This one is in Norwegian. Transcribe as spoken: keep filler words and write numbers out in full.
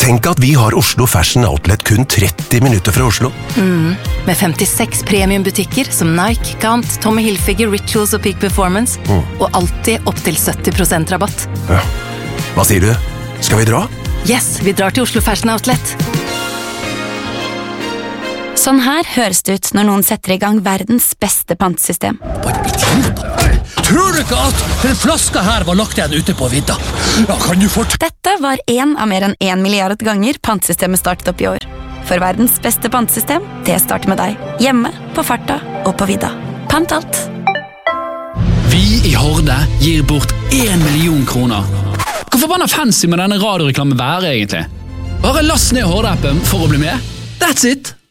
Tenk at vi har Oslo Fashion Outlet kun tretti minutter fra Oslo. Mm, med femtiseks premiumbutikker som Nike, Gant, Tommy Hilfiger, Rituals og Peak Performance, mm. og alltid opp til sytti prosent rabatt. Ja. Hva sier du? Skal vi dra? Yes, vi drar til Oslo Fashion Outlet. Sånn her høres det ut når noen setter i gang verdens beste pantesystem. Tror du ikke at den flaska her var lagt igjen ute på vidda? Ja, kan du fort... Dette var en av mer enn en milliard ganger pantesystemet startet opp i år. For verdens beste pantesystem, det starter med deg. Hjemme, på farta og på vidda. Pant alt. Vi i Horde gir bort en million kroner. Hvor forbanna fancy med denne radioreklamen være egentlig? Bare last ned Horde-appen for å bli med. That's it!